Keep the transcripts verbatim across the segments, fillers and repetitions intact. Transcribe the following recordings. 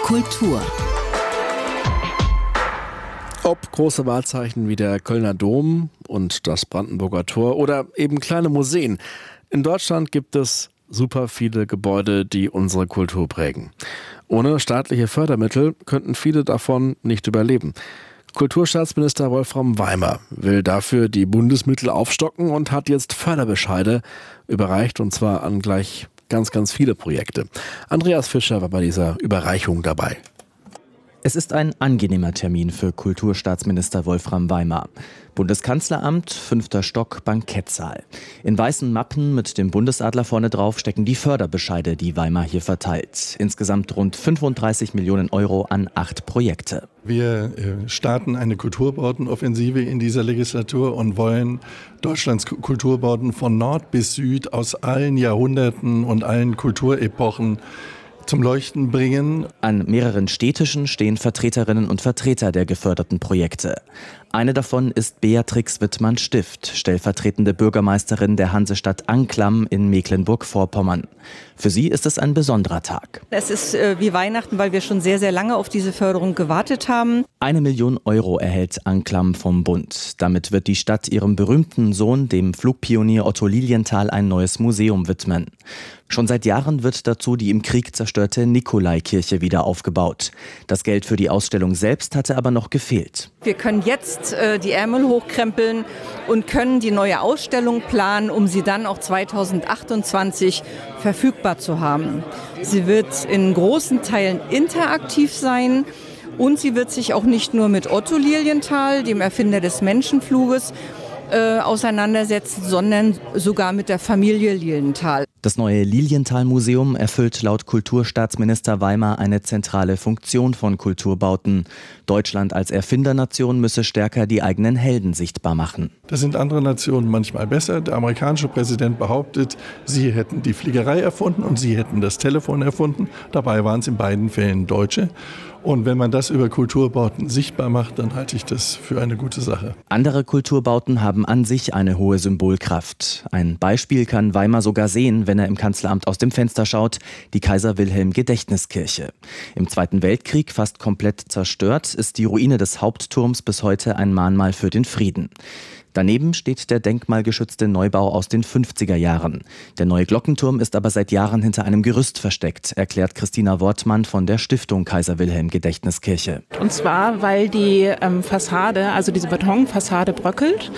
Kultur. Ob große Wahrzeichen wie der Kölner Dom und das Brandenburger Tor oder eben kleine Museen. In Deutschland gibt es super viele Gebäude, die unsere Kultur prägen. Ohne staatliche Fördermittel könnten viele davon nicht überleben. Kulturstaatsminister Wolfram Weimer will dafür die Bundesmittel aufstocken und hat jetzt Förderbescheide überreicht, und zwar an gleich ganz, ganz viele Projekte. Andreas Fischer war bei dieser Überreichung dabei. Es ist ein angenehmer Termin für Kulturstaatsminister Wolfram Weimer. Bundeskanzleramt, fünfter Stock, Bankettsaal. In weißen Mappen mit dem Bundesadler vorne drauf stecken die Förderbescheide, die Weimer hier verteilt. Insgesamt rund fünfunddreißig Millionen Euro an acht Projekte. Wir starten eine Kulturbordenoffensive in dieser Legislatur und wollen Deutschlands Kulturborden von Nord bis Süd aus allen Jahrhunderten und allen Kulturepochen zum Leuchten bringen. An mehreren Städtischen stehen Vertreterinnen und Vertreter der geförderten Projekte. Eine davon ist Beatrix Wittmann-Stift, stellvertretende Bürgermeisterin der Hansestadt Anklam in Mecklenburg-Vorpommern. Für sie ist es ein besonderer Tag. Es ist äh, wie Weihnachten, weil wir schon sehr, sehr lange auf diese Förderung gewartet haben. Eine Million Euro erhält Anklam vom Bund. Damit wird die Stadt ihrem berühmten Sohn, dem Flugpionier Otto Lilienthal, ein neues Museum widmen. Schon seit Jahren wird dazu die im Krieg zerstörte Nikolaikirche wieder aufgebaut. Das Geld für die Ausstellung selbst hatte aber noch gefehlt. Wir können jetzt äh, die Ärmel hochkrempeln und können die neue Ausstellung planen, um sie dann auch zweitausendachtundzwanzig verfügbar zu haben. Sie wird in großen Teilen interaktiv sein und sie wird sich auch nicht nur mit Otto Lilienthal, dem Erfinder des Menschenfluges, äh, auseinandersetzen, sondern sogar mit der Familie Lilienthal. Das neue Lilienthal-Museum erfüllt laut Kulturstaatsminister Weimer eine zentrale Funktion von Kulturbauten. Deutschland als Erfindernation müsse stärker die eigenen Helden sichtbar machen. Das sind andere Nationen manchmal besser. Der amerikanische Präsident behauptet, sie hätten die Fliegerei erfunden und sie hätten das Telefon erfunden. Dabei waren es in beiden Fällen Deutsche. Und wenn man das über Kulturbauten sichtbar macht, dann halte ich das für eine gute Sache. Andere Kulturbauten haben an sich eine hohe Symbolkraft. Ein Beispiel kann Weimer sogar sehen, wenn er im Kanzleramt aus dem Fenster schaut, die Kaiser-Wilhelm-Gedächtniskirche. Im Zweiten Weltkrieg fast komplett zerstört, ist die Ruine des Hauptturms bis heute ein Mahnmal für den Frieden. Daneben steht der denkmalgeschützte Neubau aus den fünfziger Jahren. Der neue Glockenturm ist aber seit Jahren hinter einem Gerüst versteckt, erklärt Christina Wortmann von der Stiftung Kaiser-Wilhelm-Gedächtniskirche. Und zwar, weil die ähm, Fassade, also diese Betonfassade bröckelt.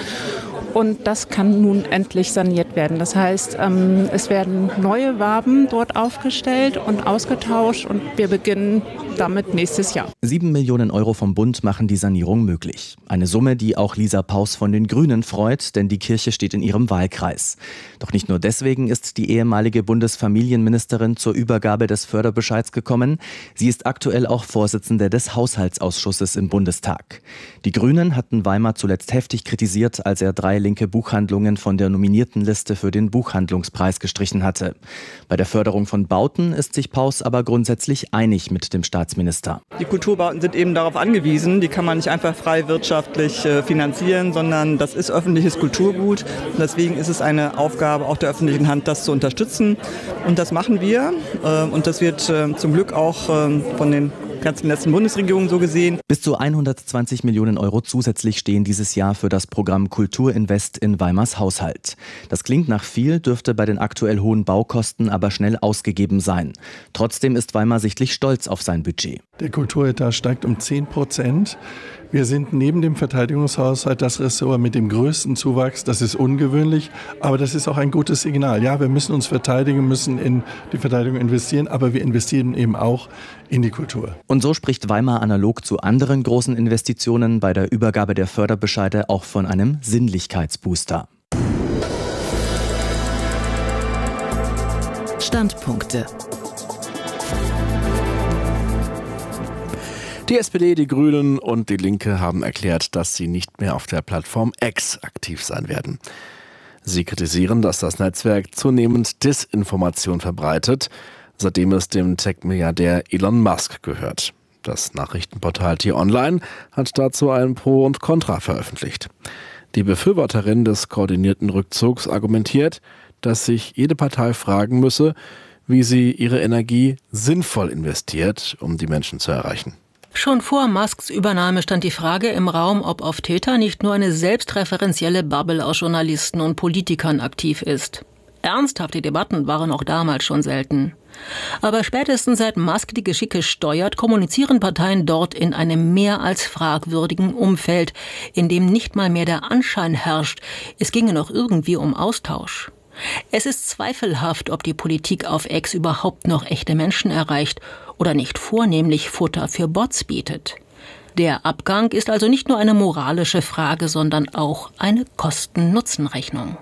Und das kann nun endlich saniert werden. Das heißt, ähm, es werden neue Waben dort aufgestellt und ausgetauscht und wir beginnen damit nächstes Jahr. Sieben Millionen Euro vom Bund machen die Sanierung möglich. Eine Summe, die auch Lisa Paus von den Grünen freut, denn die Kirche steht in ihrem Wahlkreis. Doch nicht nur deswegen ist die ehemalige Bundesfamilienministerin zur Übergabe des Förderbescheids gekommen. Sie ist aktuell auch Vorsitzende des Haushaltsausschusses im Bundestag. Die Grünen hatten Weimer zuletzt heftig kritisiert, als er drei linke Buchhandlungen von der nominierten Liste für den Buchhandlungspreis gestrichen hatte. Bei der Förderung von Bauten ist sich Paus aber grundsätzlich einig mit dem Staatsminister. Die Kulturbauten sind eben darauf angewiesen, die kann man nicht einfach frei wirtschaftlich äh, finanzieren, sondern das ist öffentliches Kulturgut. Und deswegen ist es eine Aufgabe auch der öffentlichen Hand, das zu unterstützen. Und das machen wir. Äh, und das wird äh, zum Glück auch äh, von den ganzen letzten Bundesregierungen so gesehen. Bis zu hundertzwanzig Millionen Euro zusätzlich stehen dieses Jahr für das Programm Kulturinvest in Weimars Haushalt. Das klingt nach viel, dürfte bei den aktuell hohen Baukosten aber schnell ausgegeben sein. Trotzdem ist Weimar sichtlich stolz auf sein Budget. Der Kulturetat steigt um zehn Prozent. Wir sind neben dem Verteidigungshaushalt das Ressort mit dem größten Zuwachs. Das ist ungewöhnlich, aber das ist auch ein gutes Signal. Ja, wir müssen uns verteidigen, müssen in die Verteidigung investieren, aber wir investieren eben auch in die Kultur. Und so spricht Weimar analog zu anderen großen Investitionen bei der Übergabe der Förderbescheide auch von einem Sinnlichkeitsbooster. Standpunkte. Die S P D, die Grünen und die Linke haben erklärt, dass sie nicht mehr auf der Plattform X aktiv sein werden. Sie kritisieren, dass das Netzwerk zunehmend Desinformation verbreitet, seitdem es dem Tech-Milliardär Elon Musk gehört. Das Nachrichtenportal T-Online hat dazu ein Pro und Contra veröffentlicht. Die Befürworterin des koordinierten Rückzugs argumentiert, dass sich jede Partei fragen müsse, wie sie ihre Energie sinnvoll investiert, um die Menschen zu erreichen. Schon vor Musks Übernahme stand die Frage im Raum, ob auf Twitter nicht nur eine selbstreferenzielle Bubble aus Journalisten und Politikern aktiv ist. Ernsthafte Debatten waren auch damals schon selten. Aber spätestens seit Musk die Geschicke steuert, kommunizieren Parteien dort in einem mehr als fragwürdigen Umfeld, in dem nicht mal mehr der Anschein herrscht, es ginge noch irgendwie um Austausch. Es ist zweifelhaft, ob die Politik auf X überhaupt noch echte Menschen erreicht oder nicht vornehmlich Futter für Bots bietet. Der Abgang ist also nicht nur eine moralische Frage, sondern auch eine Kosten-Nutzen-Rechnung.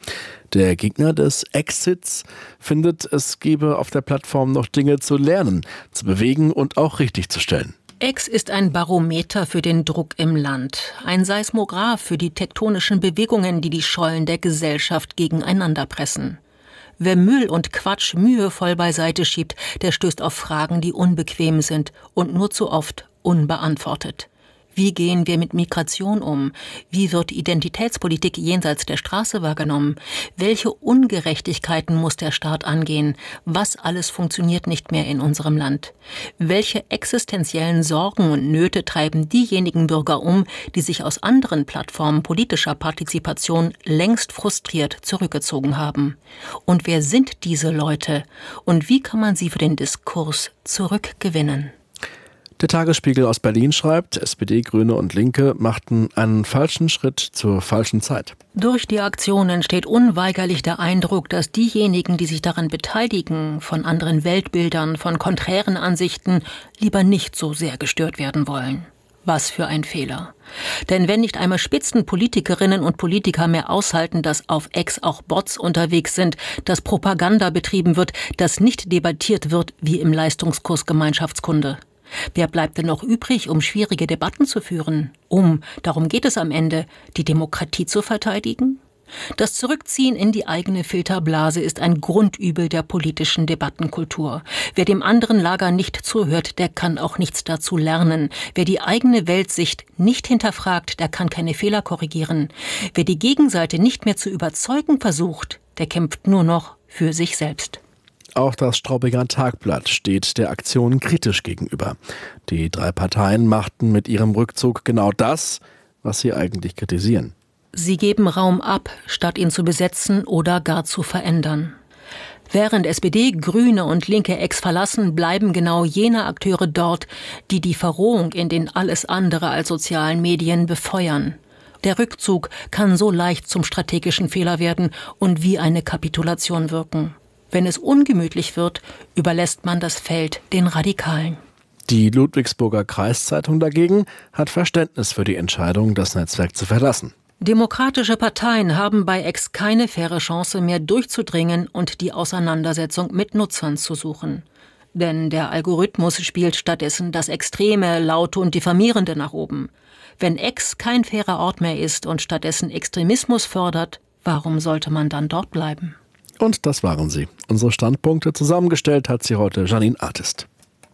Der Gegner des Exits findet, es gebe auf der Plattform noch Dinge zu lernen, zu bewegen und auch richtig zu stellen. X ist ein Barometer für den Druck im Land, ein Seismograph für die tektonischen Bewegungen, die die Schollen der Gesellschaft gegeneinander pressen. Wer Müll und Quatsch mühevoll beiseite schiebt, der stößt auf Fragen, die unbequem sind und nur zu oft unbeantwortet. Wie gehen wir mit Migration um? Wie wird Identitätspolitik jenseits der Straße wahrgenommen? Welche Ungerechtigkeiten muss der Staat angehen? Was alles funktioniert nicht mehr in unserem Land? Welche existenziellen Sorgen und Nöte treiben diejenigen Bürger um, die sich aus anderen Plattformen politischer Partizipation längst frustriert zurückgezogen haben? Und wer sind diese Leute? Und wie kann man sie für den Diskurs zurückgewinnen? Der Tagesspiegel aus Berlin schreibt, S P D, Grüne und Linke machten einen falschen Schritt zur falschen Zeit. Durch die Aktion entsteht unweigerlich der Eindruck, dass diejenigen, die sich daran beteiligen, von anderen Weltbildern, von konträren Ansichten, lieber nicht so sehr gestört werden wollen. Was für ein Fehler. Denn wenn nicht einmal Spitzenpolitikerinnen und Politiker mehr aushalten, dass auf X auch Bots unterwegs sind, dass Propaganda betrieben wird, dass nicht debattiert wird wie im Leistungskurs Gemeinschaftskunde. Wer bleibt denn noch übrig, um schwierige Debatten zu führen? Um, darum geht es am Ende, die Demokratie zu verteidigen? Das Zurückziehen in die eigene Filterblase ist ein Grundübel der politischen Debattenkultur. Wer dem anderen Lager nicht zuhört, der kann auch nichts dazu lernen. Wer die eigene Weltsicht nicht hinterfragt, der kann keine Fehler korrigieren. Wer die Gegenseite nicht mehr zu überzeugen versucht, der kämpft nur noch für sich selbst. Auch das Straubinger Tagblatt steht der Aktion kritisch gegenüber. Die drei Parteien machten mit ihrem Rückzug genau das, was sie eigentlich kritisieren. Sie geben Raum ab, statt ihn zu besetzen oder gar zu verändern. Während S P D, Grüne und Linke X verlassen, bleiben genau jene Akteure dort, die die Verrohung in den alles andere als sozialen Medien befeuern. Der Rückzug kann so leicht zum strategischen Fehler werden und wie eine Kapitulation wirken. Wenn es ungemütlich wird, überlässt man das Feld den Radikalen. Die Ludwigsburger Kreiszeitung dagegen hat Verständnis für die Entscheidung, das Netzwerk zu verlassen. Demokratische Parteien haben bei X keine faire Chance mehr durchzudringen und die Auseinandersetzung mit Nutzern zu suchen. Denn der Algorithmus spielt stattdessen das Extreme, Laute und Diffamierende nach oben. Wenn X kein fairer Ort mehr ist und stattdessen Extremismus fördert, warum sollte man dann dort bleiben? Und das waren sie. Unsere Standpunkte zusammengestellt hat sie heute Janine Artist.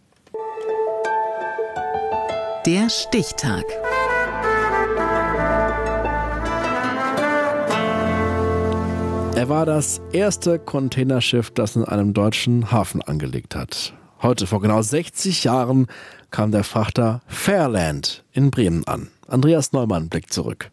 Der Stichtag. Er war das erste Containerschiff, das in einem deutschen Hafen angelegt hat. Heute, vor genau sechzig Jahren, kam der Frachter Fairland in Bremen an. Andreas Neumann blickt zurück.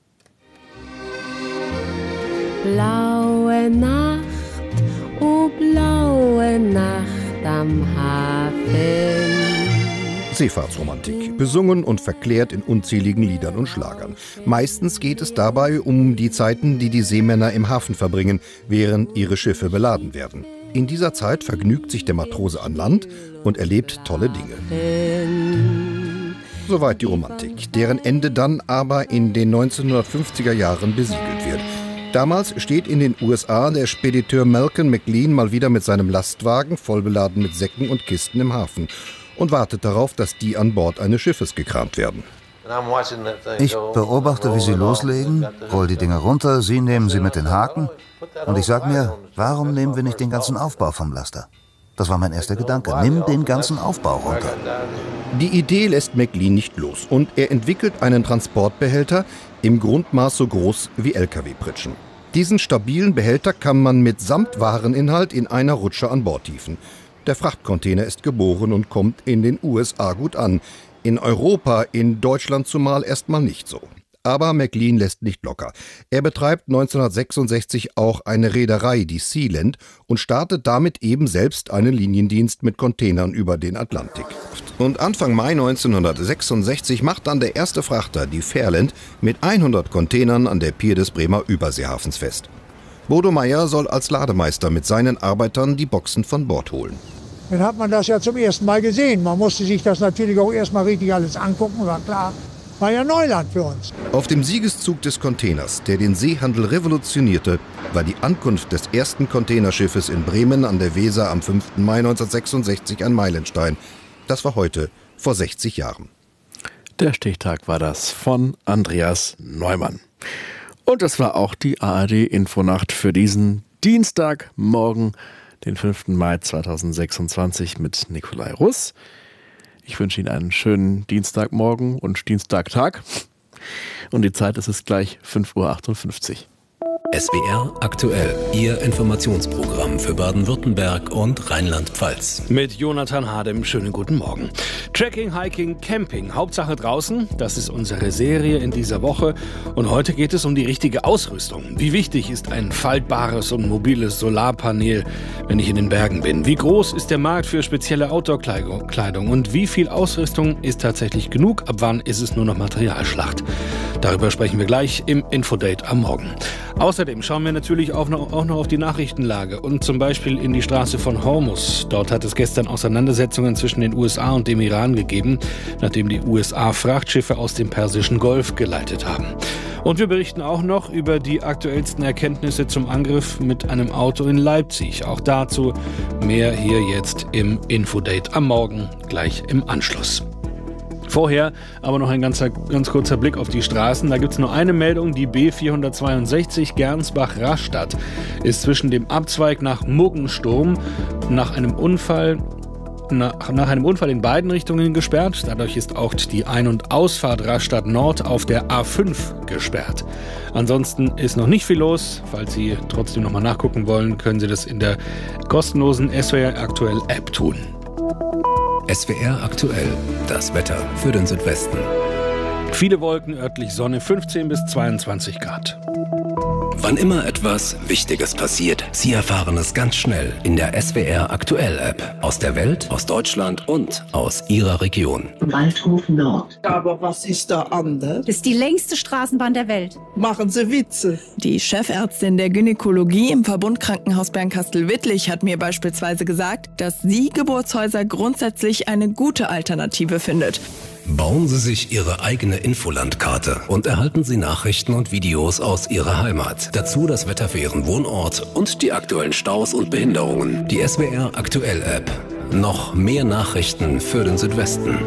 Blaue Nacht, oh blaue Nacht am Hafen. Seefahrtsromantik, besungen und verklärt in unzähligen Liedern und Schlagern. Meistens geht es dabei um die Zeiten, die die Seemänner im Hafen verbringen, während ihre Schiffe beladen werden. In dieser Zeit vergnügt sich der Matrose an Land und erlebt tolle Dinge. Soweit die Romantik, deren Ende dann aber in den neunzehnhundertfünfziger Jahren besiegelt wird. Damals steht in den U S A der Spediteur Malcolm McLean mal wieder mit seinem Lastwagen vollbeladen mit Säcken und Kisten im Hafen und wartet darauf, dass die an Bord eines Schiffes gekramt werden. Ich beobachte, wie sie loslegen, roll die Dinger runter, sie nehmen sie mit den Haken und ich sage mir, warum nehmen wir nicht den ganzen Aufbau vom Laster? Das war mein erster Gedanke, nimm den ganzen Aufbau runter. Die Idee lässt McLean nicht los und er entwickelt einen Transportbehälter im Grundmaß so groß wie L K W-Pritschen. Diesen stabilen Behälter kann man mit Samtwareninhalt in einer Rutsche an Bord hieven. Der Frachtcontainer ist geboren und kommt in den U S A gut an. In Europa, in Deutschland zumal erstmal nicht so. Aber McLean lässt nicht locker. Er betreibt neunzehnhundertsechsundsechzig auch eine Reederei, die Sealand, und startet damit eben selbst einen Liniendienst mit Containern über den Atlantik. Und Anfang Mai neunzehnhundertsechsundsechzig macht dann der erste Frachter, die Fairland, mit hundert Containern an der Pier des Bremer Überseehafens fest. Bodo Meyer soll als Lademeister mit seinen Arbeitern die Boxen von Bord holen. Dann hat man das ja zum ersten Mal gesehen. Man musste sich das natürlich auch erstmal richtig alles angucken, war klar. War ja Neuland für uns. Auf dem Siegeszug des Containers, der den Seehandel revolutionierte, war die Ankunft des ersten Containerschiffes in Bremen an der Weser am fünften Mai neunzehnhundertsechsundsechzig ein Meilenstein. Das war heute vor sechzig Jahren. Der Stichtag war das von Andreas Neumann. Und das war auch die A R D-Infonacht für diesen Dienstagmorgen, den fünften Mai zweitausendsechsundzwanzig mit Nikolai Russ. Ich wünsche Ihnen einen schönen Dienstagmorgen und Dienstagtag. Und die Zeit ist es gleich fünf Uhr achtundfünfzig. S W R aktuell, Ihr Informationsprogramm für Baden-Württemberg und Rheinland-Pfalz. Mit Jonathan Hadem, schönen guten Morgen. Trekking, Hiking, Camping, Hauptsache draußen, das ist unsere Serie in dieser Woche. Und heute geht es um die richtige Ausrüstung. Wie wichtig ist ein faltbares und mobiles Solarpanel, wenn ich in den Bergen bin? Wie groß ist der Markt für spezielle Outdoor-Kleidung? Und wie viel Ausrüstung ist tatsächlich genug? Ab wann ist es nur noch Materialschlacht? Darüber sprechen wir gleich im Infodate am Morgen. Außerdem schauen wir natürlich auch noch, auch noch auf die Nachrichtenlage und zum Beispiel in die Straße von Hormuz. Dort hat es gestern Auseinandersetzungen zwischen den U S A und dem Iran gegeben, nachdem die U S A Frachtschiffe aus dem Persischen Golf geleitet haben. Und wir berichten auch noch über die aktuellsten Erkenntnisse zum Angriff mit einem Auto in Leipzig. Auch dazu mehr hier jetzt im Infodate am Morgen, gleich im Anschluss. Vorher aber noch ein ganzer, ganz kurzer Blick auf die Straßen. Da gibt es nur eine Meldung, die B vierhundertzweiundsechzig Gernsbach-Rastatt ist zwischen dem Abzweig nach Muggensturm nach einem Unfall nach, nach einem Unfall in beiden Richtungen gesperrt. Dadurch ist auch die Ein- und Ausfahrt Rastatt Nord auf der A fünf gesperrt. Ansonsten ist noch nicht viel los. Falls Sie trotzdem noch mal nachgucken wollen, können Sie das in der kostenlosen S W R Aktuell App tun. S W R aktuell, das Wetter für den Südwesten. Viele Wolken, örtlich Sonne, fünfzehn bis zweiundzwanzig Grad. Wann immer etwas Wichtiges passiert, Sie erfahren es ganz schnell in der S W R Aktuell App. Aus der Welt, aus Deutschland und aus Ihrer Region. Waldhof Nord. Aber was ist da anders? Das ist die längste Straßenbahn der Welt. Machen Sie Witze. Die Chefärztin der Gynäkologie im Verbundkrankenhaus Bernkastel-Wittlich hat mir beispielsweise gesagt, dass sie Geburtshäuser grundsätzlich eine gute Alternative findet. Bauen Sie sich Ihre eigene Infolandkarte und erhalten Sie Nachrichten und Videos aus Ihrer Heimat. Dazu das Wetter für Ihren Wohnort und die aktuellen Staus und Behinderungen. Die S W R Aktuell App. Noch mehr Nachrichten für den Südwesten.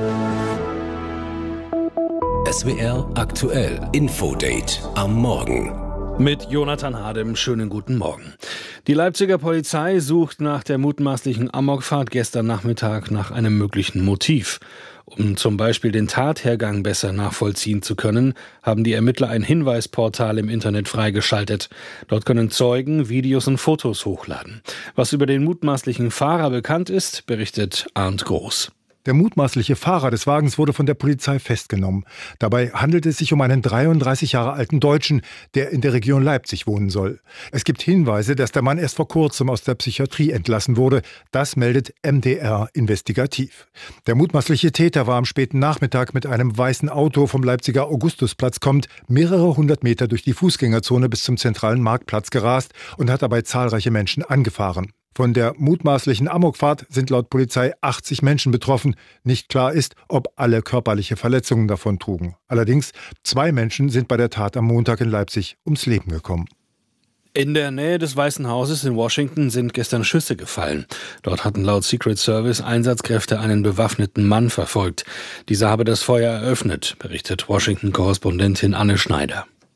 S W R Aktuell Infodate am Morgen. Mit Jonathan Hadem, schönen guten Morgen. Die Leipziger Polizei sucht nach der mutmaßlichen Amokfahrt gestern Nachmittag nach einem möglichen Motiv. Um zum Beispiel den Tathergang besser nachvollziehen zu können, haben die Ermittler ein Hinweisportal im Internet freigeschaltet. Dort können Zeugen Videos und Fotos hochladen. Was über den mutmaßlichen Fahrer bekannt ist, berichtet Arndt Groß. Der mutmaßliche Fahrer des Wagens wurde von der Polizei festgenommen. Dabei handelt es sich um einen dreiunddreißig Jahre alten Deutschen, der in der Region Leipzig wohnen soll. Es gibt Hinweise, dass der Mann erst vor kurzem aus der Psychiatrie entlassen wurde. Das meldet M D R investigativ. Der mutmaßliche Täter war am späten Nachmittag mit einem weißen Auto vom Leipziger Augustusplatz kommend mehrere hundert Meter durch die Fußgängerzone bis zum zentralen Marktplatz gerast und hat dabei zahlreiche Menschen angefahren. Von der mutmaßlichen Amokfahrt sind laut Polizei achtzig Menschen betroffen. Nicht klar ist, ob alle körperliche Verletzungen davon trugen. Allerdings, zwei Menschen sind bei der Tat am Montag in Leipzig ums Leben gekommen. In der Nähe des Weißen Hauses in Washington sind gestern Schüsse gefallen. Dort hatten laut Secret Service Einsatzkräfte einen bewaffneten Mann verfolgt. Dieser habe das Feuer eröffnet, berichtet Washington-Korrespondentin Anne Schneider.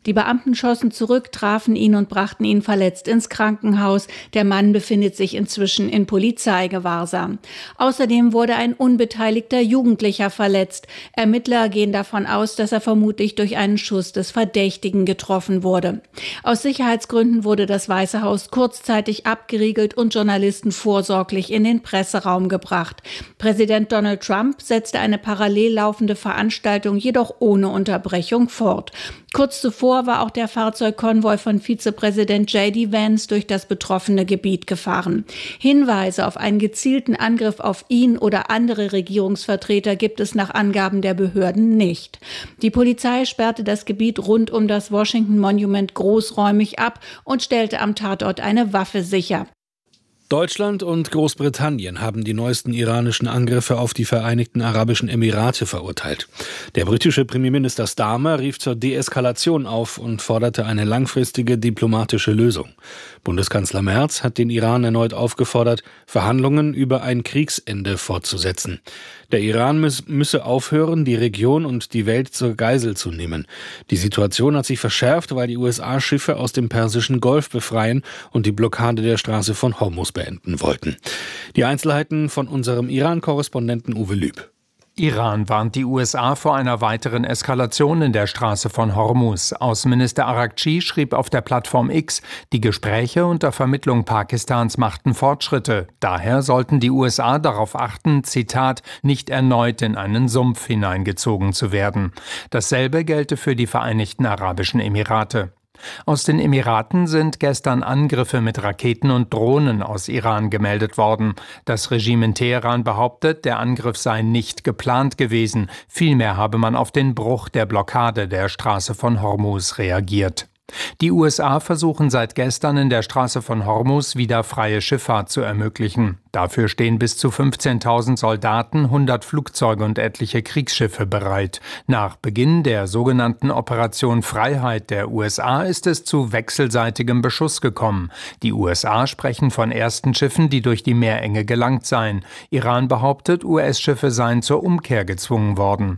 Die Beamten schossen zurück, trafen ihn und brachten ihn verletzt ins Krankenhaus. Der Mann befindet sich inzwischen in Polizeigewahrsam. Außerdem wurde ein unbeteiligter Jugendlicher verletzt. Ermittler gehen davon aus, dass er vermutlich durch einen Schuss des Verdächtigen getroffen wurde. Aus Sicherheitsgründen wurde das Weiße Haus kurzzeitig abgeriegelt und Journalisten vorsorglich in den Presseraum gebracht. Präsident Donald Trump setzte eine parallel laufende Veranstaltung jedoch ohne Unterbrechung fort. Kurz zuvor war auch der Fahrzeugkonvoi von Vizepräsident J D Vance durch das betroffene Gebiet gefahren. Hinweise auf einen gezielten Angriff auf ihn oder andere Regierungsvertreter gibt es nach Angaben der Behörden nicht. Die Polizei sperrte das Gebiet rund um das Washington Monument großräumig ab und stellte am Tatort eine Waffe sicher. Deutschland und Großbritannien haben die neuesten iranischen Angriffe auf die Vereinigten Arabischen Emirate verurteilt. Der britische Premierminister Starmer rief zur Deeskalation auf und forderte eine langfristige diplomatische Lösung. Bundeskanzler Merz hat den Iran erneut aufgefordert, Verhandlungen über ein Kriegsende fortzusetzen. Der Iran müß, müsse aufhören, die Region und die Welt zur Geisel zu nehmen. Die Situation hat sich verschärft, weil die U S A Schiffe aus dem Persischen Golf befreien und die Blockade der Straße von Hormuz beenden wollten. Die Einzelheiten von unserem Iran-Korrespondenten Uwe Lüb. Iran warnt die U S A vor einer weiteren Eskalation in der Straße von Hormuz. Außenminister Araghchi schrieb auf der Plattform X, die Gespräche unter Vermittlung Pakistans machten Fortschritte. Daher sollten die U S A darauf achten, Zitat, nicht erneut in einen Sumpf hineingezogen zu werden. Dasselbe gelte für die Vereinigten Arabischen Emirate. Aus den Emiraten sind gestern Angriffe mit Raketen und Drohnen aus Iran gemeldet worden. Das Regime in Teheran behauptet, der Angriff sei nicht geplant gewesen. Vielmehr habe man auf den Bruch der Blockade der Straße von Hormuz reagiert. Die U S A versuchen seit gestern in der Straße von Hormuz wieder freie Schifffahrt zu ermöglichen. Dafür stehen bis zu fünfzehntausend Soldaten, hundert Flugzeuge und etliche Kriegsschiffe bereit. Nach Beginn der sogenannten Operation Freiheit der U S A ist es zu wechselseitigem Beschuss gekommen. Die U S A sprechen von ersten Schiffen, die durch die Meerenge gelangt seien. Iran behauptet, U S-Schiffe seien zur Umkehr gezwungen worden.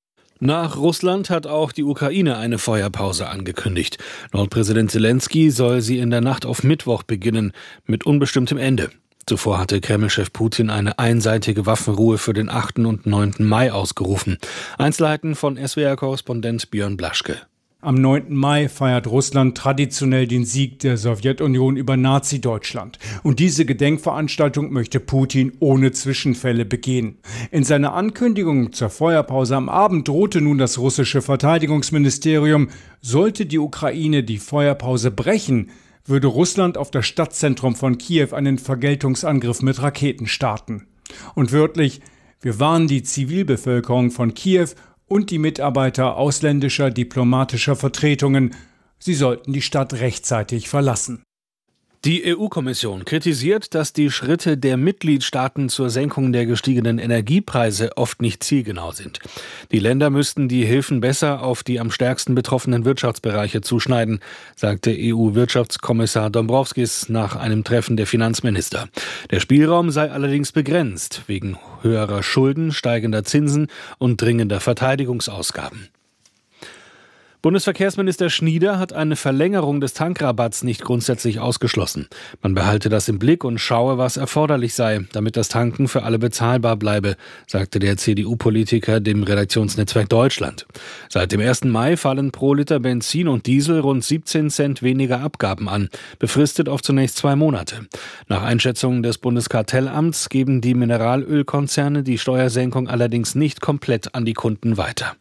Nach Russland hat auch die Ukraine eine Feuerpause angekündigt. Laut Präsident Zelensky soll sie in der Nacht auf Mittwoch beginnen, mit unbestimmtem Ende. Zuvor hatte Kreml-Chef Putin eine einseitige Waffenruhe für den achten und neunten Mai ausgerufen. Einzelheiten von S W R-Korrespondent Björn Blaschke. Am neunten Mai feiert Russland traditionell den Sieg der Sowjetunion über Nazi-Deutschland. Und diese Gedenkveranstaltung möchte Putin ohne Zwischenfälle begehen. In seiner Ankündigung zur Feuerpause am Abend drohte nun das russische Verteidigungsministerium, sollte die Ukraine die Feuerpause brechen, würde Russland auf das Stadtzentrum von Kiew einen Vergeltungsangriff mit Raketen starten. Und wörtlich, wir warnen die Zivilbevölkerung von Kiew und die Mitarbeiter ausländischer diplomatischer Vertretungen, sie sollten die Stadt rechtzeitig verlassen. Die E U-Kommission kritisiert, dass die Schritte der Mitgliedstaaten zur Senkung der gestiegenen Energiepreise oft nicht zielgenau sind. Die Länder müssten die Hilfen besser auf die am stärksten betroffenen Wirtschaftsbereiche zuschneiden, sagte E U-Wirtschaftskommissar Dombrovskis nach einem Treffen der Finanzminister. Der Spielraum sei allerdings begrenzt, wegen höherer Schulden, steigender Zinsen und dringender Verteidigungsausgaben. Bundesverkehrsminister Schnieder hat eine Verlängerung des Tankrabatts nicht grundsätzlich ausgeschlossen. Man behalte das im Blick und schaue, was erforderlich sei, damit das Tanken für alle bezahlbar bleibe, sagte der C D U-Politiker dem Redaktionsnetzwerk Deutschland. Seit dem ersten Mai fallen pro Liter Benzin und Diesel rund siebzehn Cent weniger Abgaben an, befristet auf zunächst zwei Monate. Nach Einschätzung des Bundeskartellamts geben die Mineralölkonzerne die Steuersenkung allerdings nicht komplett an die Kunden weiter.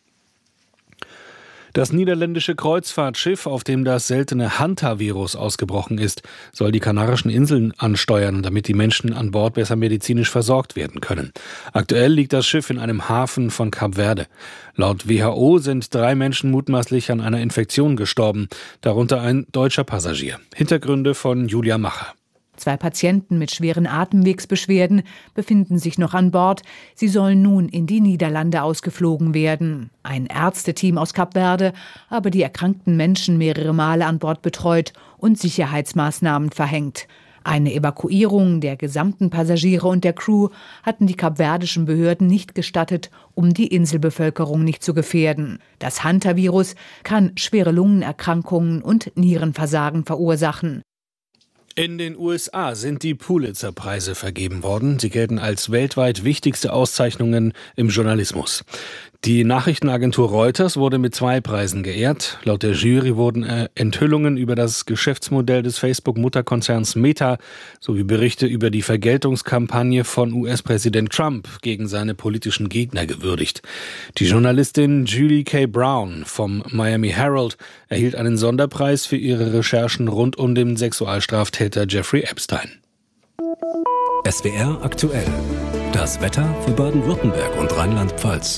Das niederländische Kreuzfahrtschiff, auf dem das seltene Hantavirus ausgebrochen ist, soll die Kanarischen Inseln ansteuern, damit die Menschen an Bord besser medizinisch versorgt werden können. Aktuell liegt das Schiff in einem Hafen von Kap Verde. Laut W H O sind drei Menschen mutmaßlich an einer Infektion gestorben, darunter ein deutscher Passagier. Hintergründe von Julia Macher. Zwei Patienten mit schweren Atemwegsbeschwerden befinden sich noch an Bord. Sie sollen nun in die Niederlande ausgeflogen werden. Ein Ärzteteam aus Kap Verde habe die erkrankten Menschen mehrere Male an Bord betreut und Sicherheitsmaßnahmen verhängt. Eine Evakuierung der gesamten Passagiere und der Crew hatten die kapverdischen Behörden nicht gestattet, um die Inselbevölkerung nicht zu gefährden. Das Hantavirus kann schwere Lungenerkrankungen und Nierenversagen verursachen. In den U S A sind die Pulitzer-Preise vergeben worden. Sie gelten als weltweit wichtigste Auszeichnungen im Journalismus. Die Nachrichtenagentur Reuters wurde mit zwei Preisen geehrt. Laut der Jury wurden Enthüllungen über das Geschäftsmodell des Facebook-Mutterkonzerns Meta sowie Berichte über die Vergeltungskampagne von U S-Präsident Trump gegen seine politischen Gegner gewürdigt. Die Journalistin Julie K. Brown vom Miami Herald erhielt einen Sonderpreis für ihre Recherchen rund um den Sexualstraftäter Jeffrey Epstein. S W R aktuell. Das Wetter für Baden-Württemberg und Rheinland-Pfalz.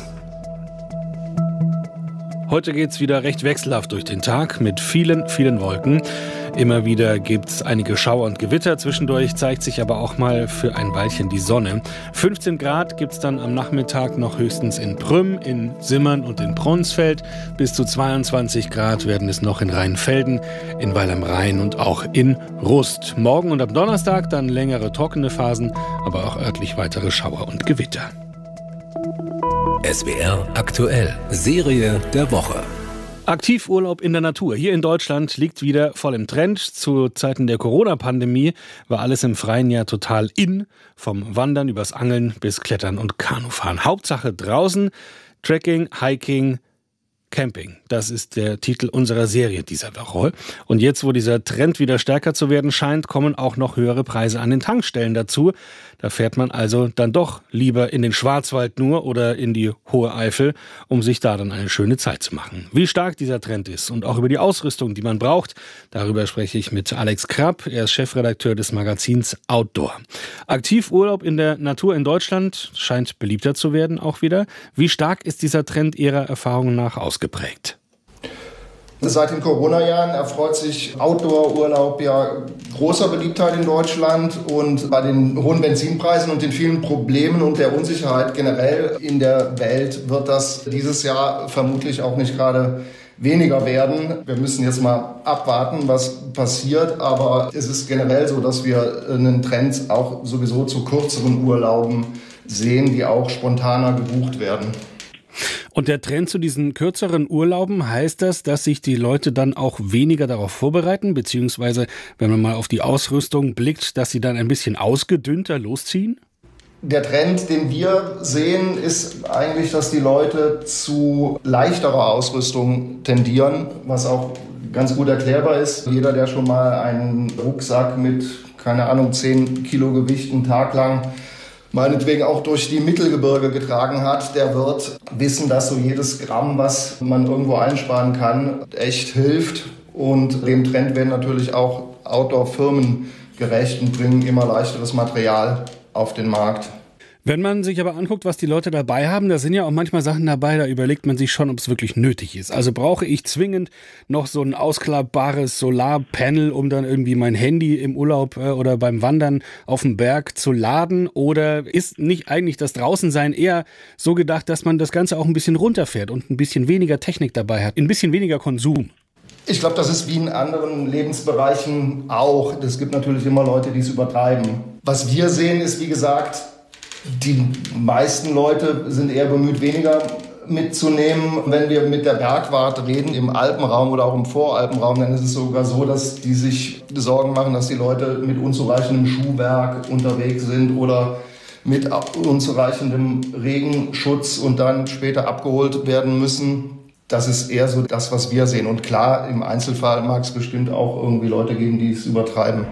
Heute geht's wieder recht wechselhaft durch den Tag mit vielen, vielen Wolken. Immer wieder gibt's einige Schauer und Gewitter. Zwischendurch zeigt sich aber auch mal für ein Weilchen die Sonne. fünfzehn Grad gibt's dann am Nachmittag noch höchstens in Prüm, in Simmern und in Bronsfeld. Bis zu zweiundzwanzig Grad werden es noch in Rheinfelden, in Weil am Rhein und auch in Rust. Morgen und am Donnerstag dann längere trockene Phasen, aber auch örtlich weitere Schauer und Gewitter. S W R aktuell. Serie der Woche. Aktivurlaub in der Natur. Hier in Deutschland liegt wieder voll im Trend. Zu Zeiten der Corona-Pandemie war alles im Freien ja total in. Vom Wandern übers Angeln bis Klettern und Kanufahren. Hauptsache draußen. Trekking, Hiking, Camping. Das ist der Titel unserer Serie dieser Woche. Und jetzt, wo dieser Trend wieder stärker zu werden scheint, kommen auch noch höhere Preise an den Tankstellen dazu. Da fährt man also dann doch lieber in den Schwarzwald nur oder in die Hohe Eifel, um sich da dann eine schöne Zeit zu machen. Wie stark dieser Trend ist und auch über die Ausrüstung, die man braucht, darüber spreche ich mit Alex Krapp. Er ist Chefredakteur des Magazins Outdoor. Aktivurlaub in der Natur in Deutschland scheint beliebter zu werden auch wieder. Wie stark ist dieser Trend Ihrer Erfahrung nach ausgeprägt? Seit den Corona-Jahren erfreut sich Outdoor-Urlaub ja großer Beliebtheit in Deutschland, und bei den hohen Benzinpreisen und den vielen Problemen und der Unsicherheit generell in der Welt wird das dieses Jahr vermutlich auch nicht gerade weniger werden. Wir müssen jetzt mal abwarten, was passiert, aber es ist generell so, dass wir einen Trend auch sowieso zu kürzeren Urlauben sehen, die auch spontaner gebucht werden. Und der Trend zu diesen kürzeren Urlauben, heißt das, dass sich die Leute dann auch weniger darauf vorbereiten, beziehungsweise, wenn man mal auf die Ausrüstung blickt, dass sie dann ein bisschen ausgedünnter losziehen? Der Trend, den wir sehen, ist eigentlich, dass die Leute zu leichterer Ausrüstung tendieren, was auch ganz gut erklärbar ist. Jeder, der schon mal einen Rucksack mit, keine Ahnung, zehn Kilo Gewicht einen Tag lang meinetwegen auch durch die Mittelgebirge getragen hat, der wird wissen, dass so jedes Gramm, was man irgendwo einsparen kann, echt hilft. Und dem Trend werden natürlich auch Outdoor-Firmen gerecht und bringen immer leichteres Material auf den Markt. Wenn man sich aber anguckt, was die Leute dabei haben, da sind ja auch manchmal Sachen dabei, da überlegt man sich schon, ob es wirklich nötig ist. Also brauche ich zwingend noch so ein ausklappbares Solarpanel, um dann irgendwie mein Handy im Urlaub äh, oder beim Wandern auf dem Berg zu laden? Oder ist nicht eigentlich das Draußensein eher so gedacht, dass man das Ganze auch ein bisschen runterfährt und ein bisschen weniger Technik dabei hat, ein bisschen weniger Konsum? Ich glaube, das ist wie in anderen Lebensbereichen auch. Es gibt natürlich immer Leute, die es übertreiben. Was wir sehen, ist, wie gesagt, die meisten Leute sind eher bemüht, weniger mitzunehmen. Wenn wir mit der Bergwart reden, im Alpenraum oder auch im Voralpenraum, dann ist es sogar so, dass die sich Sorgen machen, dass die Leute mit unzureichendem Schuhwerk unterwegs sind oder mit unzureichendem Regenschutz und dann später abgeholt werden müssen. Das ist eher so das, was wir sehen. Und klar, im Einzelfall mag es bestimmt auch irgendwie Leute geben, die es übertreiben.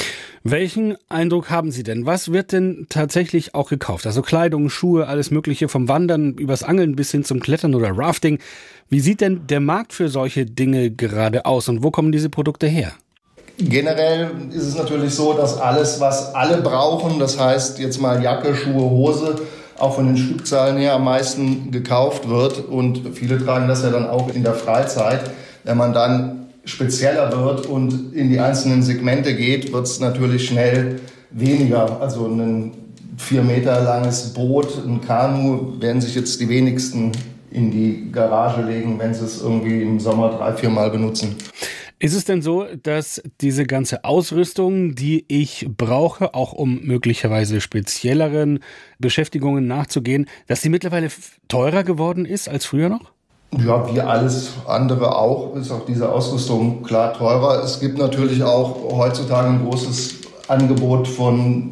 Welchen Eindruck haben Sie denn? Was wird denn tatsächlich auch gekauft? Also Kleidung, Schuhe, alles Mögliche, vom Wandern übers Angeln bis hin zum Klettern oder Rafting. Wie sieht denn der Markt für solche Dinge gerade aus und wo kommen diese Produkte her? Generell ist es natürlich so, dass alles, was alle brauchen, das heißt jetzt mal Jacke, Schuhe, Hose, auch von den Stückzahlen her am meisten gekauft wird. Und viele tragen das ja dann auch in der Freizeit. Wenn man dann spezieller wird und in die einzelnen Segmente geht, wird es natürlich schnell weniger. Also ein vier Meter langes Boot, ein Kanu, werden sich jetzt die wenigsten in die Garage legen, wenn sie es irgendwie im Sommer drei, vier Mal benutzen. Ist es denn so, dass diese ganze Ausrüstung, die ich brauche, auch um möglicherweise spezielleren Beschäftigungen nachzugehen, dass die mittlerweile teurer geworden ist als früher noch? Ja, wie alles andere auch, ist auch diese Ausrüstung klar teurer. Es gibt natürlich auch heutzutage ein großes Angebot von